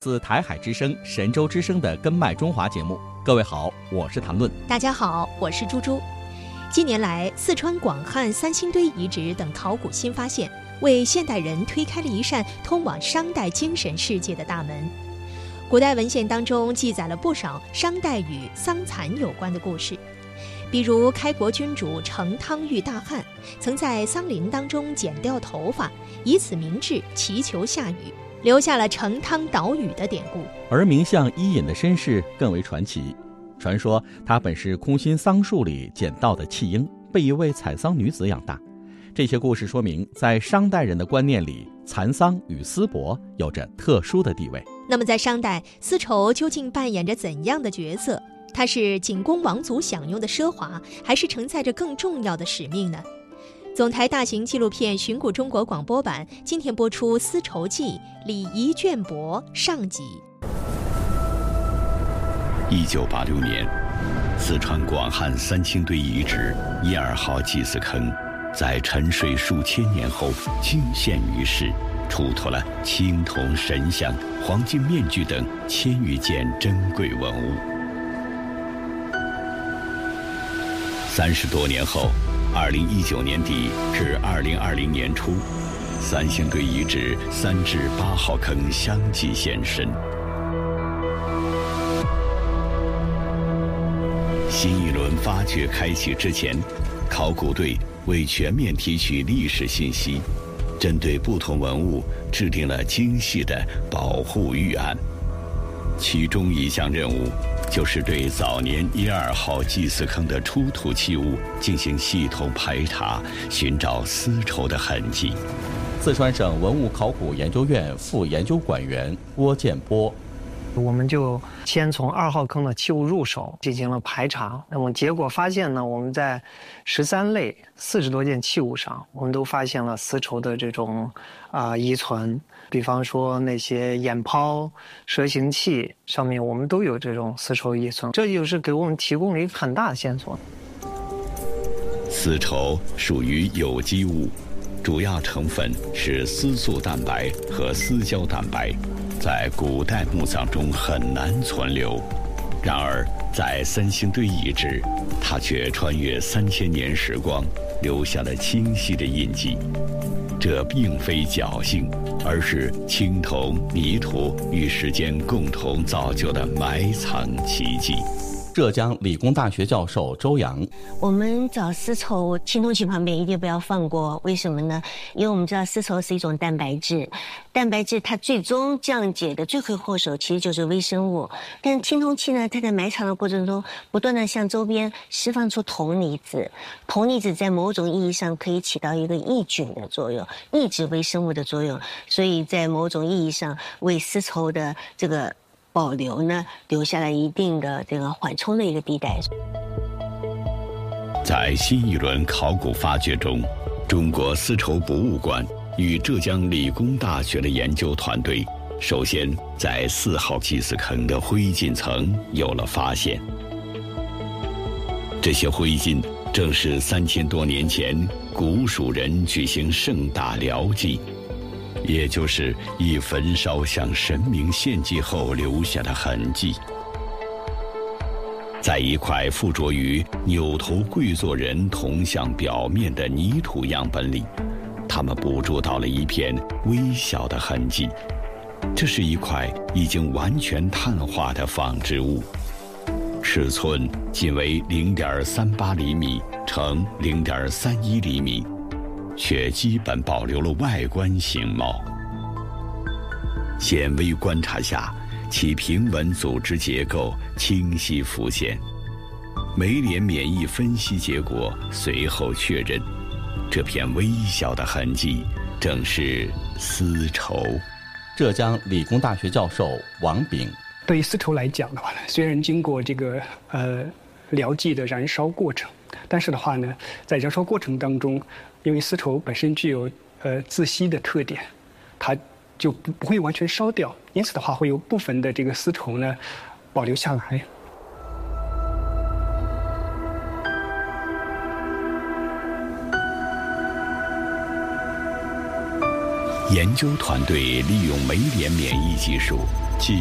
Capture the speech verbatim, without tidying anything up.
自台海之声、神州之声的《根脉中华》节目，各位好，我是谭论。 大家好，我是猪猪。近年来，四川广汉三星堆遗址等考古新发现，为现代人推开了一扇通往商代精神世界的大门。古代文献当中记载了不少商代与桑蚕有关的故事，比如开国君主成汤遇大旱，曾在桑林当中剪掉头发，以此明志，祈求下雨，留下了成汤岛屿的典故。 而名相伊尹的身世更为传奇，传说他本是空心桑树里捡到的弃婴，被一位采桑女子养大。这些故事说明，在商代人的观念里，蚕桑与丝帛有着特殊的地位。 那么在商代，丝绸究竟扮演着怎样的角色？它是仅供王族享用的奢华，还是承载着更重要的使命呢？总台大型纪录片《寻古中国》广播版今天播出《丝绸记·礼仪绢帛》上集。 一九八六年，四川广汉三星堆遗址一二号祭祀坑，在沉睡数千年后惊现于世，出土了青铜神像、黄金面具等千余件珍贵文物。三十多年后，二零一九年底至二零二零年初，三星堆遗址三至八号坑相继现身。新一轮发掘开启之前，考古队为全面提取历史信息，针对不同文物制定了精细的保护预案。其中一项任务就是对早年一二号祭祀坑的出土器物进行系统排查，寻找丝绸的痕迹。 四川省文物考古研究院副研究馆员郭建波， 我们就先从二号坑的器物入手进行了排查，那么结果发现呢，我们在十三类四十多件器物上，我们都发现了丝绸的这种啊、呃、遗存。比方说那些眼泡、蛇形器上面，我们都有这种丝绸遗存，这就是给我们提供了一个很大的线索。 丝绸属于有机物，主要成分是丝素蛋白和丝胶蛋白，在古代墓葬中很难存留。然而，在三星堆遗址，它却穿越三千年时光，留下了清晰的印记。这并非侥幸，而是青铜、泥土与时间共同造就的埋藏奇迹。 浙江理工大学教授周洋， 我们找丝绸青铜器旁边一定不要放过，为什么呢？因为我们知道丝绸是一种蛋白质，蛋白质它最终降解的罪魁祸首其实就是微生物，但青铜器呢，它在埋藏的过程中不断的向周边释放出铜离子，铜离子在某种意义上可以起到一个抑菌的作用，抑制微生物的作用，所以在某种意义上为丝绸的这个保留呢，留下了一定的这个缓冲的一个地带。 在新一轮考古发掘中，中国丝绸博物馆与浙江理工大学的研究团队，首先在四号祭祀坑的灰烬层有了发现。这些灰烬正是三千多年前古蜀人举行盛大疗祭，也就是以焚烧向神明献祭后留下的痕迹。在一块附着于扭头跪坐人铜像表面的泥土样本里，他们捕捉到了一片微小的痕迹，这是一块已经完全碳化的纺织物，尺寸仅为 零点三八厘米乘 零点三一厘米，却基本保留了外观形貌。显微观察下，其平稳组织结构清晰浮现。酶联免疫分析结果随后确认，这片微小的痕迹正是丝绸。 浙江理工大学教授王炳， 对于丝绸来讲的话呢，虽然经过这个呃疗剂的燃烧过程，但是的话呢，在燃烧过程当中，因为丝绸本身具有呃自吸的特点，它就不不会完全烧掉，因此的话会有部分的这个丝绸呢保留下来。 研究团队利用酶联免疫技术，